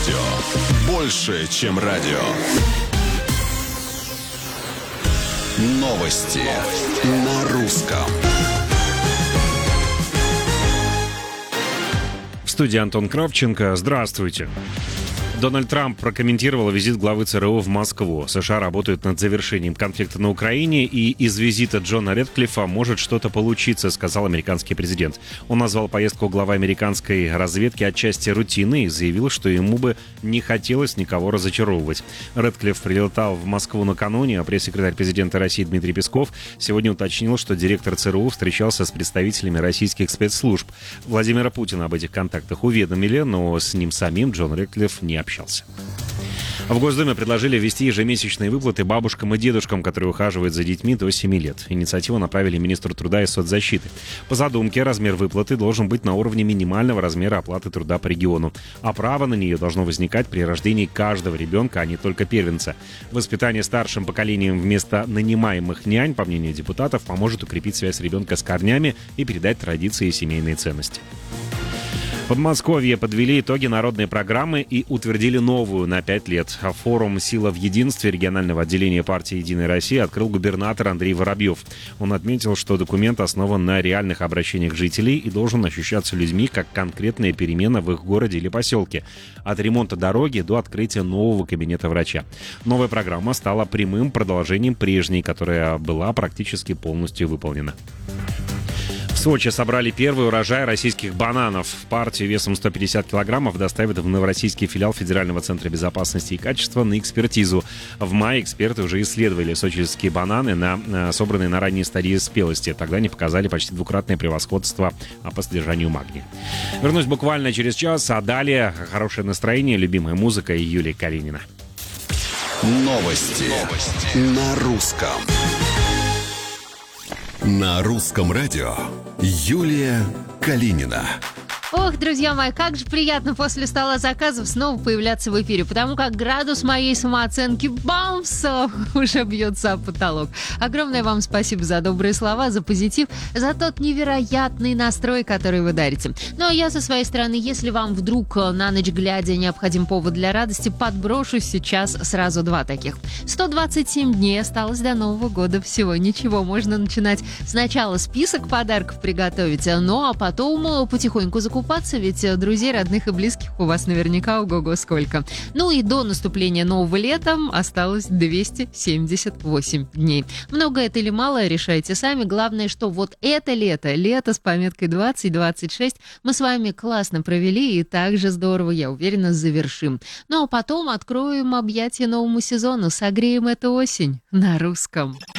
Больше, чем радио. Новости на русском. В студии Антон Кравченко. Здравствуйте. Дональд Трамп прокомментировал визит главы ЦРУ в Москву. США работают над завершением конфликта на Украине, и из визита Джона Рэдклиффа может что-то получиться, сказал американский президент. Он назвал поездку главы американской разведки отчасти рутинной и заявил, что ему бы не хотелось никого разочаровывать. Рэдклифф прилетал в Москву накануне, а пресс-секретарь президента России Дмитрий Песков сегодня уточнил, что директор ЦРУ встречался с представителями российских спецслужб. Владимира Путина об этих контактах уведомили, но с ним самим Джон Рэдклифф не общался. В Госдуме предложили ввести ежемесячные выплаты бабушкам и дедушкам, которые ухаживают за детьми до 7 лет. Инициативу направили министру труда и соцзащиты. По задумке, размер выплаты должен быть на уровне минимального размера оплаты труда по региону. А право на нее должно возникать при рождении каждого ребенка, а не только первенца. Воспитание старшим поколением вместо нанимаемых нянь, по мнению депутатов, поможет укрепить связь ребенка с корнями и передать традиции и семейные ценности. В Подмосковье подвели итоги народной программы и утвердили новую на 5 лет. Форум «Сила в единстве» регионального отделения партии «Единая Россия» открыл губернатор Андрей Воробьев. Он отметил, что документ основан на реальных обращениях жителей и должен ощущаться людьми как конкретная перемена в их городе или поселке. От ремонта дороги до открытия нового кабинета врача. Новая программа стала прямым продолжением прежней, которая была практически полностью выполнена. В Сочи собрали первый урожай российских бананов. Партию весом 150 килограммов доставят в Новороссийский филиал Федерального центра безопасности и качества на экспертизу. В мае эксперты уже исследовали сочинские бананы, собранные на ранней стадии спелости. Тогда они показали почти двукратное превосходство по содержанию магния. Вернусь буквально через час, а далее хорошее настроение, любимая музыка и Юлия Калинина. Новости на русском. На русском радио Юлия Калинина. Ох, друзья мои, как же приятно после стола заказов снова появляться в эфире, потому как градус моей самооценки бамса уже бьется об потолок. Огромное вам спасибо за добрые слова, за позитив, за тот невероятный настрой, который вы дарите. Ну а я со своей стороны, если вам вдруг на ночь глядя необходим повод для радости, подброшу сейчас сразу два таких. 127 дней осталось до Нового года, всего ничего, можно начинать сначала список подарков приготовить, ну а потом потихоньку закупаться, ведь друзей, родных и близких у вас наверняка ого-го сколько. Ну и до наступления нового лета осталось 278 дней. Много это или мало, решайте сами. Главное, что вот это лето с пометкой 2026 мы с вами классно провели и также здорово, я уверена, завершим. Ну а потом откроем объятия новому сезону, согреем эту осень на русском.